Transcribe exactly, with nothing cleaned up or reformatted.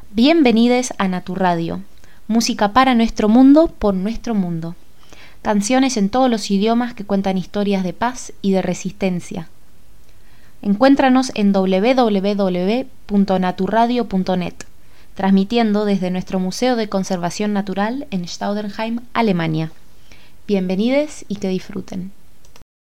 Bienvenides a Naturradio, música para nuestro mundo, por nuestro mundo. Canciones en todos los idiomas que cuentan historias de paz y de resistencia. Encuéntranos en doble u doble u doble u punto naturradio punto net, transmitiendo desde nuestro Museo de Conservación Natural en Staudenheim, Alemania. Bienvenidos y que disfruten.